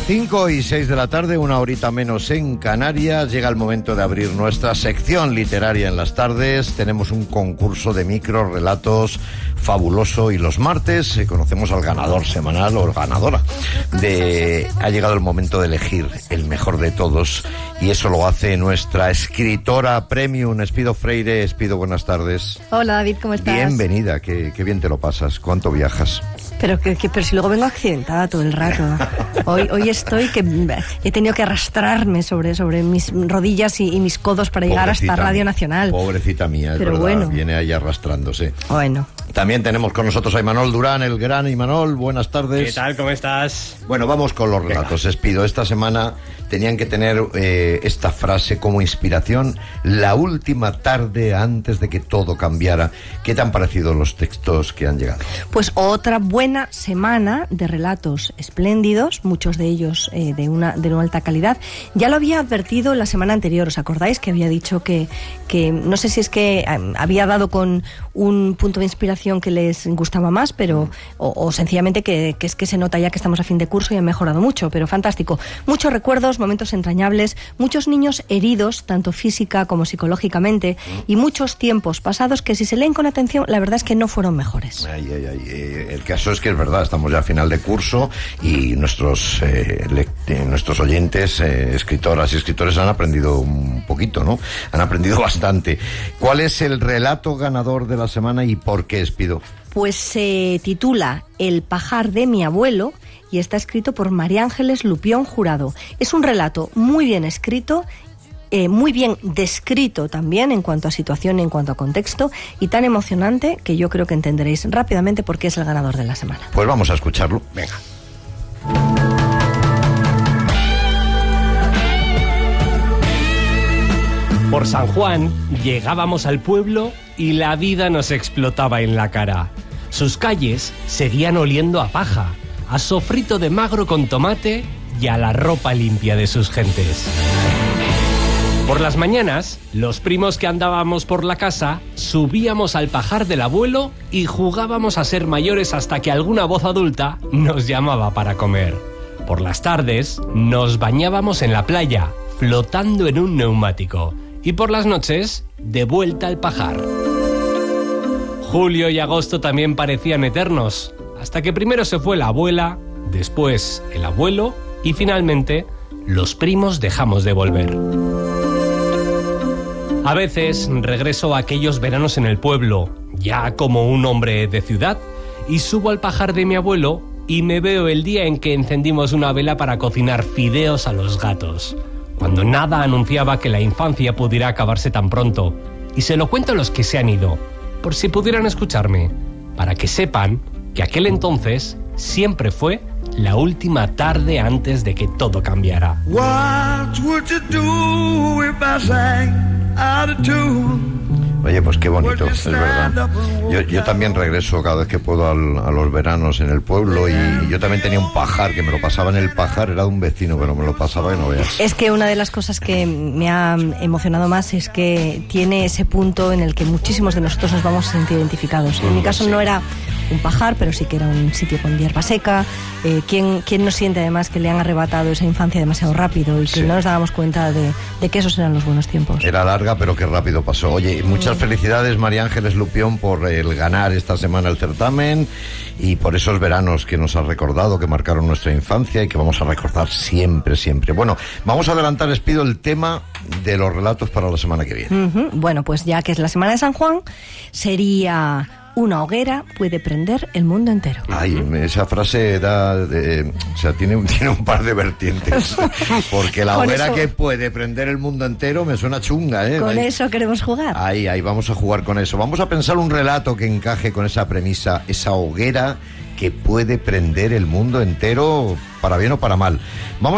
5:06 de la tarde, una horita menos en Canarias. Llega el momento de abrir nuestra sección literaria en las tardes. Tenemos un concurso de microrelatos fabuloso y los martes conocemos al ganador semanal o ganadora. Ha llegado el momento de elegir el mejor de todos y eso lo hace nuestra escritora premium, Espido Freire. Espido, buenas tardes. Hola David, ¿cómo estás? Bienvenida, qué bien te lo pasas. ¿Cuánto viajas? Pero si luego vengo accidentada todo el rato. Hoy estoy que he tenido que arrastrarme sobre mis rodillas y mis codos para llegar hasta Radio Nacional. Pobrecita mía, es pero verdad, bueno. Viene ahí arrastrándose. Bueno. También tenemos con nosotros a Imanol Durán, el gran Imanol. Buenas tardes. ¿Qué tal? ¿Cómo estás? Bueno, vamos con los relatos. Espido, esta semana tenían que tener esta frase como inspiración: la última tarde antes de que todo cambiara. ¿Qué te han parecido los textos que han llegado? Pues otra buena semana de relatos espléndidos, muchos de ellos de una alta calidad. Ya lo había advertido la semana anterior, ¿os acordáis? Que había dicho que no sé si es que había dado con un punto de inspiración que les gustaba más, pero o sencillamente que es que se nota ya que estamos a fin de curso y han mejorado mucho, pero fantástico. Muchos recuerdos, momentos entrañables, muchos niños heridos, tanto física como psicológicamente, y muchos tiempos pasados que si se leen con atención, la verdad es que no fueron mejores. El caso es que es verdad, estamos ya a final de curso y nuestros oyentes, escritoras y escritores, han aprendido un poquito, ¿no? Han aprendido bastante. ¿Cuál es el relato ganador de la semana y por qué, Espido? Pues se titula El pajar de mi abuelo y está escrito por María Ángeles Lupión Jurado. Es un relato muy bien escrito, muy bien descrito también en cuanto a situación y en cuanto a contexto, y tan emocionante que yo creo que entenderéis rápidamente por qué es el ganador de la semana. Pues vamos a escucharlo. Venga. Por San Juan llegábamos al pueblo y la vida nos explotaba en la cara. Sus calles seguían oliendo a paja, a sofrito de magro con tomate y a la ropa limpia de sus gentes. Por las mañanas, los primos que andábamos por la casa subíamos al pajar del abuelo y jugábamos a ser mayores hasta que alguna voz adulta nos llamaba para comer. Por las tardes, nos bañábamos en la playa, flotando en un neumático. Y por las noches, de vuelta al pajar. Julio y agosto también parecían eternos, hasta que primero se fue la abuela, después el abuelo y finalmente los primos dejamos de volver. A veces regreso a aquellos veranos en el pueblo, ya como un hombre de ciudad, y subo al pajar de mi abuelo y me veo el día en que encendimos una vela para cocinar fideos a los gatos, cuando nada anunciaba que la infancia pudiera acabarse tan pronto. Y se lo cuento a los que se han ido, por si pudieran escucharme, para que sepan que aquel entonces siempre fue la última tarde antes de que todo cambiara. What would you do if I sang out of tune? Oye, pues qué bonito, es verdad. Yo también regreso cada vez que puedo a los veranos en el pueblo, y yo también tenía un pajar que me lo pasaba en el pajar, era de un vecino, pero me lo pasaba y no veas. Es que una de las cosas que me ha emocionado más es que tiene ese punto en el que muchísimos de nosotros nos vamos a sentir identificados. En mi caso no era un pajar, pero sí que era un sitio con hierba seca. ¿Quién no siente además que le han arrebatado esa infancia demasiado rápido y que no nos dábamos cuenta de que esos eran los buenos tiempos? Era larga, pero qué rápido pasó. Oye, muchas felicidades, María Ángeles Lupión, por el ganar esta semana el certamen y por esos veranos que nos has recordado, que marcaron nuestra infancia y que vamos a recordar siempre, siempre. Bueno, vamos a adelantar, Espido, el tema de los relatos para la semana que viene. Bueno, pues ya que es la semana de San Juan, sería: una hoguera puede prender el mundo entero. Ay, esa frase tiene un par de vertientes. Porque la hoguera que puede prender el mundo entero me suena chunga, ¿eh? Con eso queremos jugar. Ahí, vamos a jugar con eso. Vamos a pensar un relato que encaje con esa premisa, esa hoguera que puede prender el mundo entero, para bien o para mal. Vamos